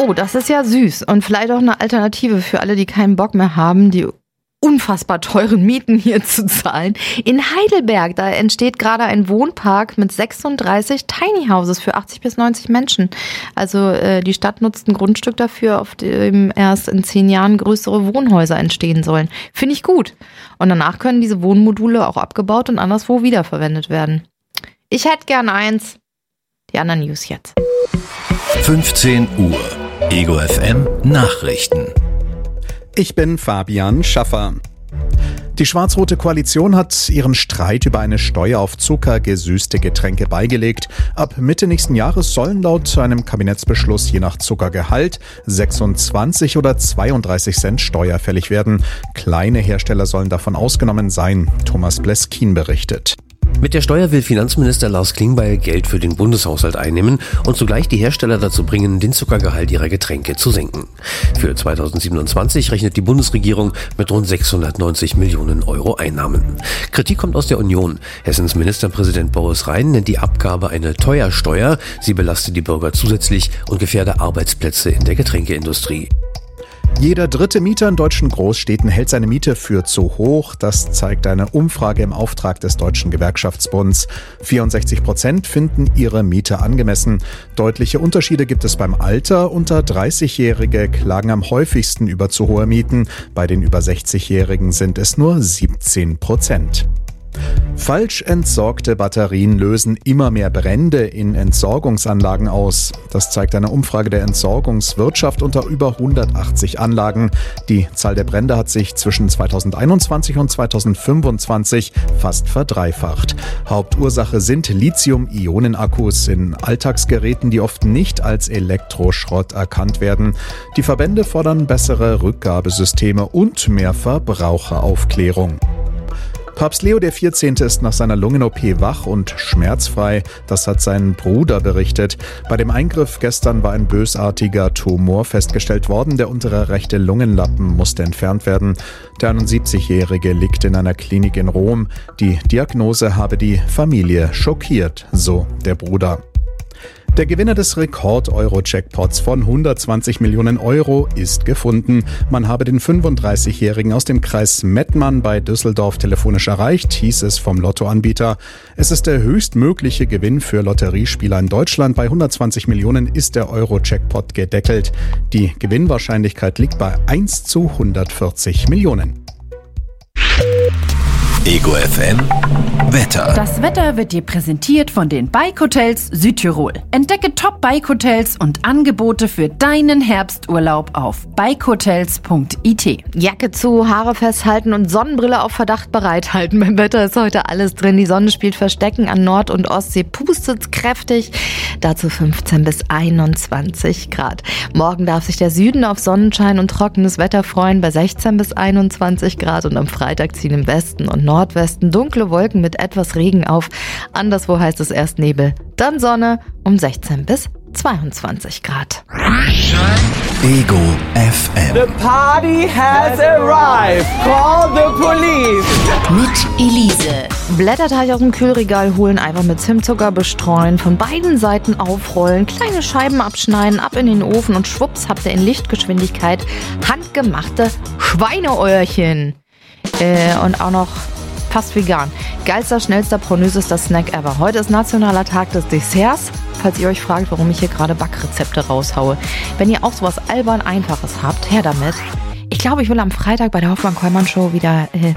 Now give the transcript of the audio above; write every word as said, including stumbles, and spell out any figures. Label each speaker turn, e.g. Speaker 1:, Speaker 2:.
Speaker 1: Oh, das ist ja süß und vielleicht auch eine Alternative für alle, die keinen Bock mehr haben, die unfassbar teuren Mieten hier zu zahlen. In Heidelberg, da entsteht gerade ein Wohnpark mit sechsunddreißig Tiny Houses für achtzig bis neunzig Menschen. Also äh, die Stadt nutzt ein Grundstück dafür, auf dem erst in zehn Jahren größere Wohnhäuser entstehen sollen. Finde ich gut. Und danach können diese Wohnmodule auch abgebaut und anderswo wiederverwendet werden. Ich hätte gern eins. Die anderen News jetzt.
Speaker 2: fünfzehn Uhr. Ego F M Nachrichten.
Speaker 3: Ich bin Fabian Schaffer. Die schwarz-rote Koalition hat ihren Streit über eine Steuer auf zuckergesüßte Getränke beigelegt. Ab Mitte nächsten Jahres sollen laut einem Kabinettsbeschluss je nach Zuckergehalt sechsundzwanzig oder zweiunddreißig Cent Steuer fällig werden. Kleine Hersteller sollen davon ausgenommen sein. Thomas Bleskin berichtet.
Speaker 4: Mit der Steuer will Finanzminister Lars Klingbeil Geld für den Bundeshaushalt einnehmen und zugleich die Hersteller dazu bringen, den Zuckergehalt ihrer Getränke zu senken. Für zweitausendsiebenundzwanzig rechnet die Bundesregierung mit rund sechshundertneunzig Millionen Euro Einnahmen. Kritik kommt aus der Union. Hessens Ministerpräsident Boris Rhein nennt die Abgabe eine Teuersteuer. Sie belastet die Bürger zusätzlich und gefährde Arbeitsplätze in der Getränkeindustrie.
Speaker 3: Jeder dritte Mieter in deutschen Großstädten hält seine Miete für zu hoch. Das zeigt eine Umfrage im Auftrag des Deutschen Gewerkschaftsbunds. vierundsechzig Prozent finden ihre Miete angemessen. Deutliche Unterschiede gibt es beim Alter. Unter dreißigjährige klagen am häufigsten über zu hohe Mieten. Bei den über sechzigjährigen sind es nur siebzehn Prozent. Falsch entsorgte Batterien lösen immer mehr Brände in Entsorgungsanlagen aus. Das zeigt eine Umfrage der Entsorgungswirtschaft unter über hundertachtzig Anlagen. Die Zahl der Brände hat sich zwischen zweitausendeinundzwanzig und zweitausendfünfundzwanzig fast verdreifacht. Hauptursache sind Lithium-Ionen-Akkus in Alltagsgeräten, die oft nicht als Elektroschrott erkannt werden. Die Verbände fordern bessere Rückgabesysteme und mehr Verbraucheraufklärung. Papst Leo der vierzehnte ist nach seiner Lungen-O P wach und schmerzfrei. Das hat sein Bruder berichtet. Bei dem Eingriff gestern war ein bösartiger Tumor festgestellt worden. Der untere rechte Lungenlappen musste entfernt werden. Der einundsiebzigjährige liegt in einer Klinik in Rom. Die Diagnose habe die Familie schockiert, so der Bruder. Der Gewinner des Rekord-Euro-Jackpots von hundertzwanzig Millionen Euro ist gefunden. Man habe den fünfunddreißigjährigen aus dem Kreis Mettmann bei Düsseldorf telefonisch erreicht, hieß es vom Lottoanbieter. Es ist der höchstmögliche Gewinn für Lotteriespieler in Deutschland. Bei hundertzwanzig Millionen ist der Euro-Jackpot gedeckelt. Die Gewinnwahrscheinlichkeit liegt bei eins zu hundertvierzig Millionen.
Speaker 2: Ego F M Wetter.
Speaker 5: Das Wetter wird dir präsentiert von den Bike Hotels Südtirol. Entdecke Top Bike Hotels und Angebote für deinen Herbsturlaub auf bike hotels punkt i t.
Speaker 1: Jacke zu, Haare festhalten und Sonnenbrille auf Verdacht bereithalten. Beim Wetter ist heute alles drin. Die Sonne spielt Verstecken an Nord- und Ostsee, pustet kräftig. Dazu fünfzehn bis einundzwanzig Grad. Morgen darf sich der Süden auf Sonnenschein und trockenes Wetter freuen bei sechzehn bis einundzwanzig Grad. Und am Freitag ziehen im Westen und Nordwesten dunkle Wolken mit etwas Regen auf. Anderswo heißt es erst Nebel, dann Sonne um sechzehn bis zweiundzwanzig Grad.
Speaker 2: Ego F M.
Speaker 6: The party has arrived. Call the police.
Speaker 5: Mit Elise.
Speaker 1: Blätterteig aus dem Kühlregal holen, einfach mit Zimtzucker bestreuen, von beiden Seiten aufrollen, kleine Scheiben abschneiden, ab in den Ofen und schwupps habt ihr in Lichtgeschwindigkeit handgemachte Schweineöhrchen. Äh, und auch noch fast vegan. Geilster, schnellster, pornösester Snack ever. Heute ist Nationaler Tag des Desserts. Falls ihr euch fragt, warum ich hier gerade Backrezepte raushaue. Wenn ihr auch sowas albern Einfaches habt, her damit. Ich glaube, ich will am Freitag bei der Hoffmann-Kollmann Show wieder äh,